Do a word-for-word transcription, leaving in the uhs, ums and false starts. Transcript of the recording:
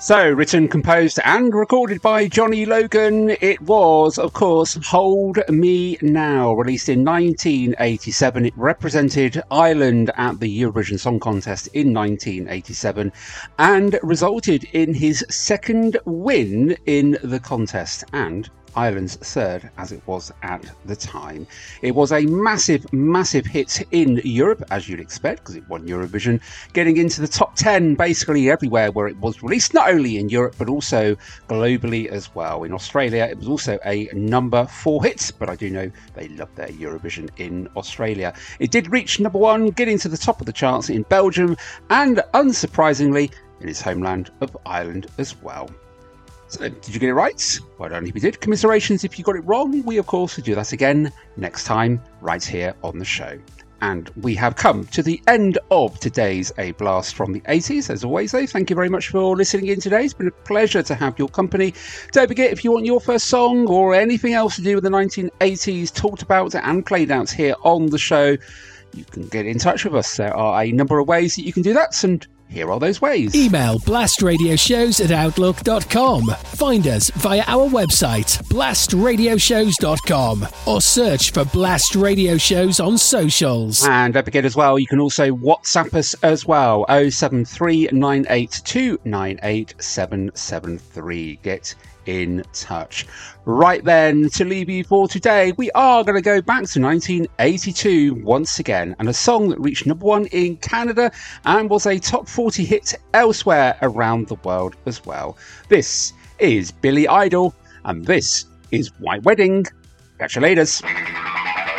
So, written, composed and recorded by Johnny Logan, it was, of course, Hold Me Now, released in nineteen eighty-seven. It represented Ireland at the Eurovision Song Contest in nineteen eighty-seven and resulted in his second win in the contest and Ireland's third, as it was at the time. It was a massive, massive hit in Europe, as you'd expect, because it won Eurovision, getting into the top ten basically everywhere where it was released, not only in Europe, but also globally as well. In Australia, it was also a number four hit, but I do know they love their Eurovision in Australia. It did reach number one, getting to the top of the charts in Belgium, and unsurprisingly, in its homeland of Ireland as well. So, did you get it right? Well done if you did. Commiserations if you got it wrong. We, of course, will do that again next time, right here on the show. And we have come to the end of today's A Blast from the eighties. As always, though, thank you very much for listening in today. It's been a pleasure to have your company. Don't forget, if you want your first song or anything else to do with the nineteen eighties talked about and played out here on the show, you can get in touch with us. There are a number of ways that you can do that, and here are those ways. Email blastradioshows at outlook dot com. Find us via our website, blast radio shows dot com, or search for Blast Radio Shows on socials. And don't forget as well, you can also WhatsApp us as well, oh seven three nine eight two nine eight seven seven three. Get in touch. Right then, to leave you for today, we are going to go back to nineteen eighty-two once again, and a song that reached number one in Canada and was a top forty hit elsewhere around the world as well. This is Billy Idol, and this is White Wedding. Catch you later.